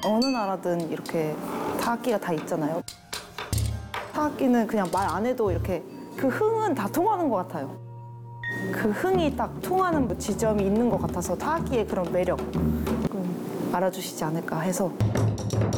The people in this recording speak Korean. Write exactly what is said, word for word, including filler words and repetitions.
어느 나라든 이렇게 타악기가 다 있잖아요. 타악기는 그냥 말 안 해도 이렇게 그 흥은 다 통하는 것 같아요. 그 흥이 딱 통하는 지점이 있는 것 같아서 타악기의 그런 매력 음, 알아주시지 않을까 해서